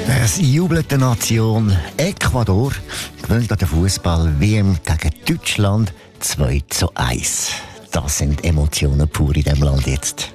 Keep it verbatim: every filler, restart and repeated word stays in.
Es jubelt die Nation Ecuador gewinnt an der Fußball-W M gegen Deutschland zwei zu eins. Das sind Emotionen pur in diesem Land jetzt.